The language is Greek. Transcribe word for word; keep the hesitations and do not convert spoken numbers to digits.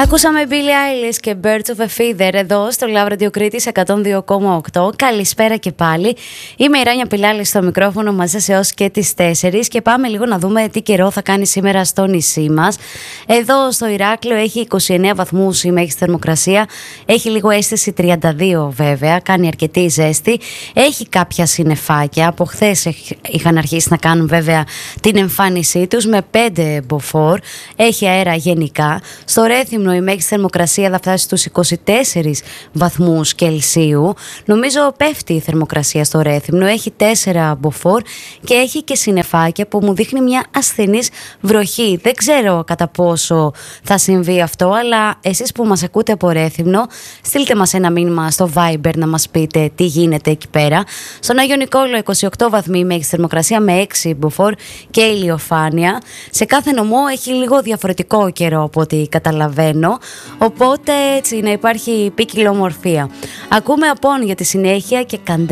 Ακούσαμε Billie Eilish και Birds of a Feather εδώ στο Love Radio Κρήτης εκατόν δύο κόμμα οκτώ. Καλησπέρα και πάλι. Είμαι η Ράνια Πιλάλη στο μικρόφωνο μαζί σας έως και τις τέσσερις και πάμε λίγο να δούμε τι καιρό θα κάνει σήμερα στο νησί μας. Εδώ στο Ηράκλειο έχει είκοσι εννέα βαθμούς η μέγιστη θερμοκρασία. Έχει λίγο αίσθηση τριάντα δύο βέβαια, κάνει αρκετή ζέστη. Έχει κάποια συννεφάκια. Από χθες είχαν αρχίσει να κάνουν βέβαια την εμφάνισή τους με πέντε μποφόρ. Έχει αέρα γενικά. Στο Ρέθυμνο η μέγιστη θερμοκρασία θα φτάσει στους είκοσι τέσσερις βαθμούς Κελσίου. Νομίζω πέφτει η θερμοκρασία στο Ρέθυμνο. Έχει τέσσερα μποφόρ και έχει και συννεφάκια που μου δείχνει μια ασθενής βροχή. Δεν ξέρω κατά πόσο θα συμβεί αυτό, αλλά εσείς που μας ακούτε από Ρέθυμνο, στείλτε μας ένα μήνυμα στο Viber να μας πείτε τι γίνεται εκεί πέρα. Στον Άγιο Νικόλαο είκοσι οκτώ βαθμοί η μέγιστη θερμοκρασία με έξι μποφόρ και ηλιοφάνεια. Σε κάθε νομό έχει λίγο διαφορετικό καιρό από ό,τι καταλαβαίνω, οπότε έτσι να υπάρχει ποικιλομορφία. Ακούμε Απόν για τη συνέχεια και Καντά.